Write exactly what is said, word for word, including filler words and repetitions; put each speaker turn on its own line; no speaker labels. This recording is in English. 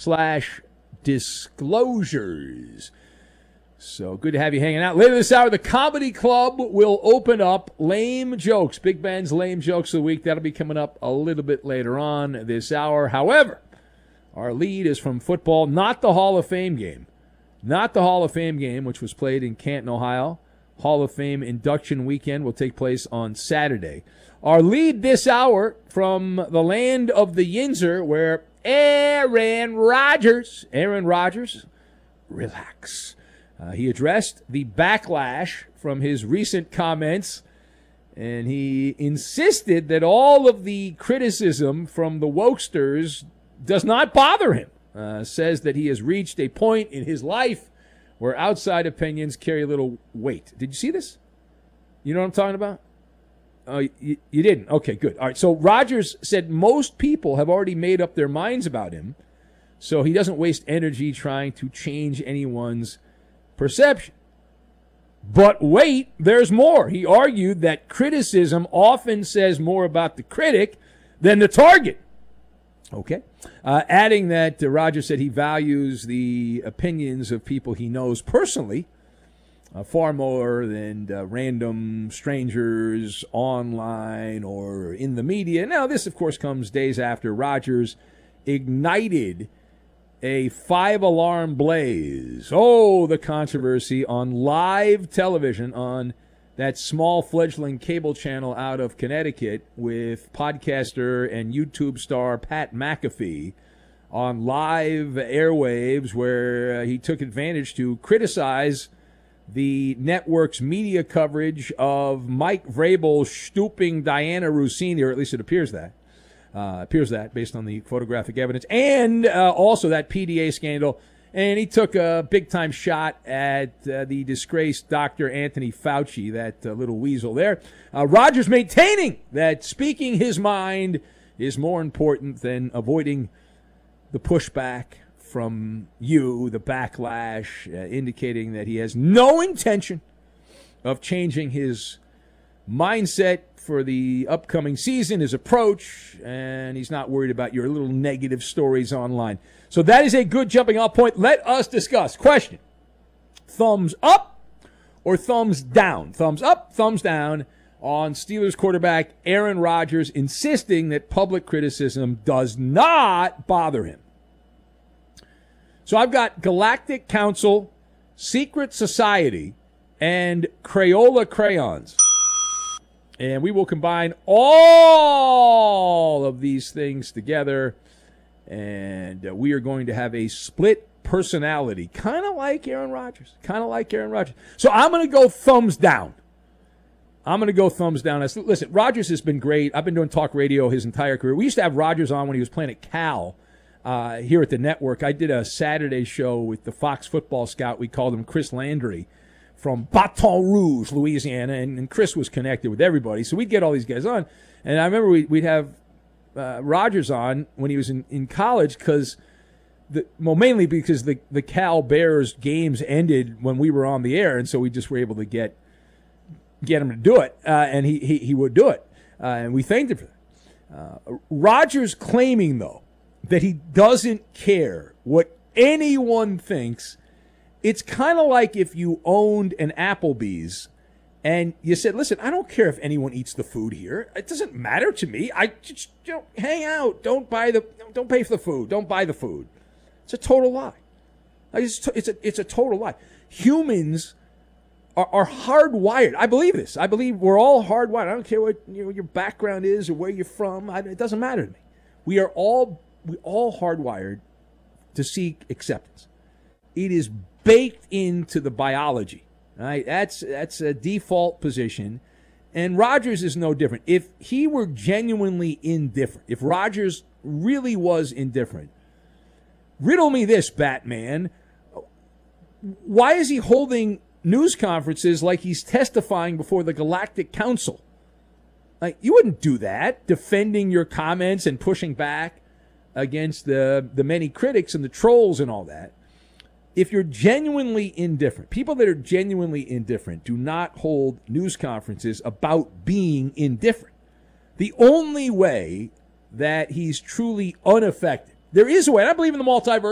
slash disclosures. So good to have you hanging out. Later this hour, the Comedy Club will open up Lame Jokes. Big Ben's Lame Jokes of the Week. That'll be coming up a little bit later on this hour. However, our lead is from football, not the Hall of Fame game. Not the Hall of Fame game, which was played in Canton, Ohio. Hall of Fame induction weekend will take place on Saturday. Our lead this hour from the land of the Yinzer, where Aaron Rodgers, Aaron Rodgers, relax. Uh, he addressed the backlash from his recent comments, and he insisted that all of the criticism from the wokesters does not bother him. Uh, says that he has reached a point in his life where outside opinions carry little weight. Did you see this? You know what I'm talking about? Uh, you, you didn't? Okay, good. All right, so Rodgers said most people have already made up their minds about him, so he doesn't waste energy trying to change anyone's perception. But wait, there's more. He argued that criticism often says more about the critic than the target. Okay. Uh, adding that uh, Rodgers said he values the opinions of people he knows personally uh, far more than uh, random strangers online or in the media. Now, this, of course, comes days after Rodgers ignited a five-alarm blaze. Oh, the controversy on live television on that small fledgling cable channel out of Connecticut with podcaster and YouTube star Pat McAfee on live airwaves, where uh, he took advantage to criticize the network's media coverage of Mike Vrabel stooping Diana Rossini, or at least it appears that. Uh, appears that based on the photographic evidence, and uh, also that P D A scandal. And he took a big-time shot at uh, the disgraced Doctor Anthony Fauci, that uh, little weasel there. Uh, Rodgers maintaining that speaking his mind is more important than avoiding the pushback from you, the backlash, uh, indicating that he has no intention of changing his mindset for the upcoming season, his approach, and he's not worried about your little negative stories online. So that is a good jumping off point. Let us discuss. Question: thumbs up or thumbs down? Thumbs up, thumbs down on Steelers quarterback Aaron Rodgers insisting that public criticism does not bother him. So I've got Galactic Council, Secret Society, and Crayola crayons. And we will combine all of these things together, and uh, we are going to have a split personality, kind of like Aaron Rodgers, kind of like Aaron Rodgers. So I'm going to go thumbs down. I'm going to go thumbs down. Listen, Rodgers has been great. I've been doing talk radio his entire career. We used to have Rodgers on when he was playing at Cal uh, here at the network. I did a Saturday show with the Fox football scout. We called him Chris Landry, from Baton Rouge, Louisiana, and, and Chris was connected with everybody. So we'd get all these guys on. And I remember we'd, we'd have uh, Rodgers on when he was in, in college, because, the well, mainly because the, the Cal Bears games ended when we were on the air, and so we just were able to get get him to do it, uh, and he, he, he would do it. Uh, and we thanked him for that. Uh, Rodgers claiming, though, that he doesn't care what anyone thinks. It's kind of like if you owned an Applebee's and you said, listen, I don't care if anyone eats the food here. It doesn't matter to me. I just, you know, hang out. Don't buy the, don't pay for the food. Don't buy the food. It's a total lie. It's, it's, a, it's a total lie. Humans are, are hardwired. I believe this. I believe we're all hardwired. I don't care what, you know, your background is or where you're from. I, it doesn't matter to me. We are all, we all hardwired to seek acceptance. It is baked into the biology, right? That's that's a default position, and Rodgers is no different. If he were genuinely indifferent, if Rodgers really was indifferent, riddle me this, Batman. Why is he holding news conferences like he's testifying before the Galactic Council? Like, you wouldn't do that, defending your comments and pushing back against the the many critics and the trolls and all that. If you're genuinely indifferent, people that are genuinely indifferent do not hold news conferences about being indifferent. The only way that he's truly unaffected, there is a way, and I believe in the multiverse,